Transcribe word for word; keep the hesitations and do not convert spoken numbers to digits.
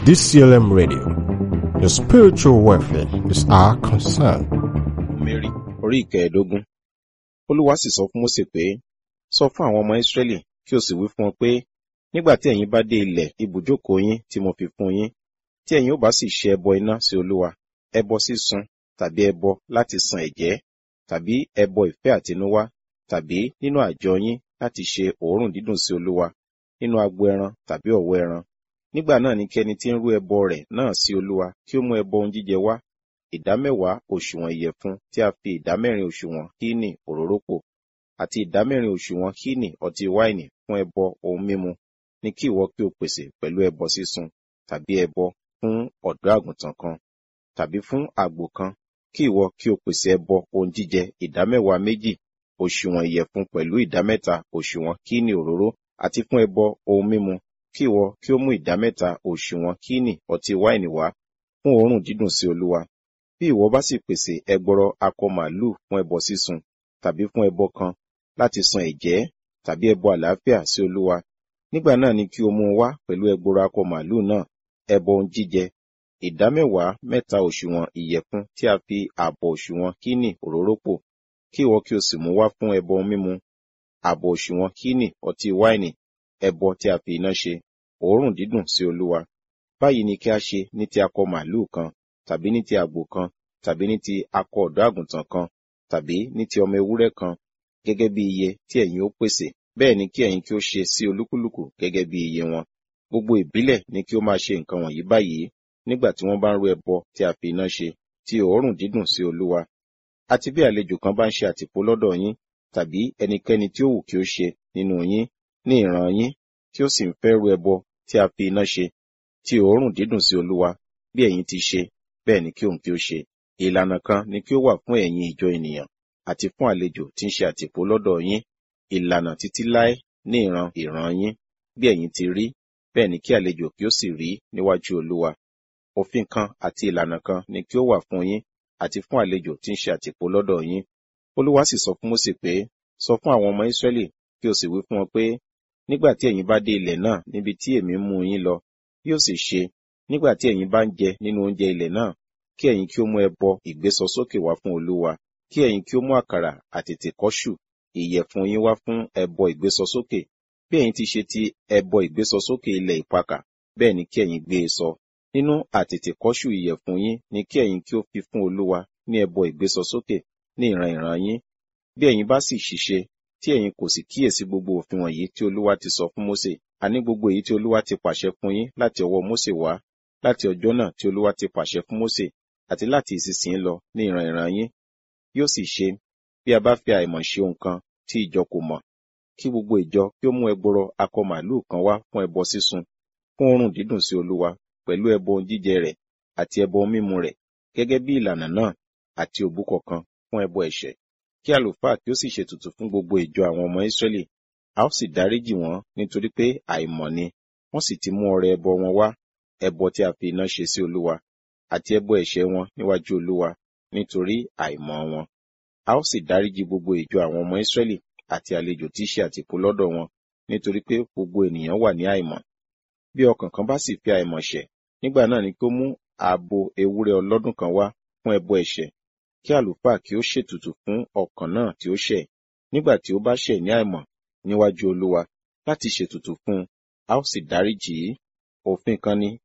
D C L M Radio. Your spiritual welfare is our concern. Mary orí ìkẹẹ̀ẹ́dógún. Olúwa sì sọ fún Mósè pé, sọ fún àwọn ọmọ Ísírẹ́lì kí o sì wí fún wọn pé, nígbà tí ẹ̀yin bá dé ilẹ̀ ibùjókòó yín tí mo fi fún yín, tí ẹ̀yin ó bá sì ṣe ẹbọ iná sí Olúwa, ẹbọ sísun tàbí ẹbọ láti san ẹ̀jẹ́, tàbí ẹbọ ìfẹ́ àtinúwá, tàbí nínú àjọ yín láti ṣe òórùn dídùn sí Olúwa, nínú agbo ẹran tàbí ọ̀wọ́ ẹran. Nígbà náà ni kí ẹni tí ń rú ẹbọ rẹ̀ náà sí Olúwa kí ó mú ẹbọ ohun jíjẹ wá, ìdámẹ́wàá òṣùwọ̀n ìyẹ̀fun tí a fi ìdámẹ́rin òṣùwọ̀n hínì òróró pò, àti ìdámẹ́rin òṣùwọ̀n hínì ọtí wáìnì fún ẹbọ ohun mímu, ní kí ìwọ kí o pèsè pẹ̀lú ẹbọ sísun, tàbí ẹbọ fún ọ̀dọ́ àgùntàn kan, tàbí fún àgbò kan, kí ìwọ kí o pèsè ẹbọ ohun jíjẹ ìdámẹ́wàá méjì òṣùwọ̀n ìyẹ̀fun pẹ̀lú ìdámẹ́ta òṣùwọ̀n hínì òróró, àti fún ẹbọ ohun mímu, kí ìwọ kí ó mú ìdámẹ́ta òṣùwọ̀n hínì ọtí wáìnì wá fún òórùn dídùn sí Olúwa. Bí ìwọ bá sì pèsè ẹgbọrọ akọ màlúù fún ẹbọ sísun, tàbí fún ẹbọ kan láti san ẹ̀jẹ́, tàbí ẹbọ àlàáfíà sí Olúwa, nígbà náà ni kí o mú un wá pẹ̀lú ẹgbọrọ akọ màlúù náà, ẹbọ ohun jíjẹ, ìdámẹ́wàá mẹ́ta òṣùwọ̀n ìyẹ̀fun tí a fi ààbọ̀ òṣùwọ̀n hínì òróró pò, kí ìwọ kí o sì mú wá fún ẹbọ ohun mímu, ààbọ̀ òṣùwọ̀n hínì ọtí wáìnì, ẹbọ tí a fi iná ṣe, òórùn dídùn sí Olúwa. Báyìí ni kí a ṣe ní ti akọ màlúù kan, tàbí ní ti àgbò kan, tàbí ní ti akọ ọ̀dọ́ àgùntàn kan, tàbí ní ti ọmọ ewúrẹ́ kan, gẹ́gẹ́ bí iye tí ẹ̀yin ó pèsè. Bẹ́ẹ̀ ni kí ẹ̀yin kí ó ṣe sí olúkúlùkù gẹ́gẹ́ bí iye wọn. Gbogbo ìbílẹ̀ ni kí ó máa ṣe nǹkan wọ̀nyí báyìí, nígbà tí wọ́n bá ń rú ẹbọ tí a fi iná ṣe, ti òórùn dídùn sí Olúwa. Àti bí àlejò kan bá ń ṣe àtìpó lọ́dọ̀ yín, tàbí ẹnikẹ́ni tí ó wù kí ó ṣe nínú yín, ní ìran yín, tí ó sì ń fẹ́ rú ẹbọ tí a fi iná ṣe, ti òórùn dídùn sí Olúwa, bí ẹ̀yin ti ṣe, bẹ́ẹ̀ ni kí òun kí ó ṣe. Ìlànà kan ni kí ó wà fún ẹ̀yin ìjọ ènìyàn, àti fún àlejò tí ń ṣe àtìpó lọ́dọ̀ yín, ìlànà títí láé ní ìran ìran yín, bí ẹ̀yin ti rí, bẹ́ẹ̀ ni kí àlejò kí ó sì rí níwájú Olúwa. Òfin kan àti ìlànà kan ni kí ó wà fún yín, àti fún àlejò tí ń ṣe àtìpó lọ́dọ̀ yín. Olúwa sì sọ fún Mósè pé, sọ fún àwọn ọmọ Ísírẹ́lì kí o sì wí fún wọn pé, nígbà tí ẹ̀yin bá dé ilẹ̀ náà níbi tí èmi mú yín lọ, yóò sì ṣe, nígbà tí ẹ̀yin bá ń jẹ nínú oúnjẹ ilẹ̀ náà, kí ẹ̀yin kí ó mú ẹbọ ìgbésọsókè wá fún Olúwa, kí ẹ̀yin kí ó mú àkàrà àtètèkọ́ṣù ìyẹ̀fun yín wá fún ẹbọ ìgbésọsókè. Bí ẹ̀yin ti ṣe ti ẹbọ ìgbésọsókè ilẹ̀ ìpakà, bẹ́ẹ̀ ni kí ẹ̀yin gbé e sọ. Nínú àtètèkọ́ṣù ìyẹ̀fun yín ni kí ẹ̀yin kí ó fi fún Olúwa ní ẹbọ ìgbésọsókè ní ìran ìran yín. Bí ẹ̀yin bá sì ṣìṣe, tí ẹ̀yin kò sì kíyèsí gbogbo òfin wọ̀nyí tí Olúwa ti sọ fún Mósè, àní gbogbo èyí tí Olúwa ti pàṣẹ fún yín láti ọwọ́ Mósè wá, láti ọjọ́ náà tí Olúwa ti pàṣẹ fún Mósè, àti láti ìsinsìnyí lọ ní ìran ìran yín, yóò sì ṣe, bí a bá fi àìmọ̀ ṣe ohun kan tí ìjọ kò mọ̀, kí gbogbo ìjọ kí ó mú ẹgbọrọ akọ màlúù kan wá fún ẹbọ sísun, fún òórùn dídùn sí Olúwa, pẹ̀lú ẹbọ ohun jíjẹ rẹ̀, àti ẹbọ ohun mímu rẹ̀, gẹ́gẹ́ bí ìlànà náà, àti òbúkọ kan fún ẹbọ ẹ̀ṣẹ̀. Kí àlùfáà kí ó sì ṣètùtù fún gbogbo ìjọ àwọn ọmọ Ísírẹ́lì, a ó sì dáríjì wọ́n nítorí pé àìmọ̀ ni, wọ́n sì ti mú ọrẹ ẹbọ wọn wá, ẹbọ tí a fi iná ṣe sí Olúwa, àti ẹbọ ẹ̀ṣẹ̀ wọn níwájú Olúwa, nítorí àìmọ̀ wọn. A ó sì dáríjì gbogbo ìjọ àwọn ọmọ Ísírẹ́lì àti àlejò tí í ṣe àtìpó lọ́dọ̀ wọn, nítorí pé gbogbo ènìyàn wà ní àìmọ̀. Bí ọkàn kan bá sì fi àìmọ̀ ṣẹ̀, nígbà náà ni kí ó mú ààbò ewúrẹ́ ọlọ́dún kan wá fún ẹbọ ẹ̀ṣẹ̀, kí àlùfáà kí ó ṣètùtù fún ọkàn náà tí ó ṣẹ̀, nígbà tí ó bá ṣẹ̀ ní àìmọ̀ níwájú Olúwa, láti ṣètùtù fún un, a ó sì dáríjì í. Òfin kan ni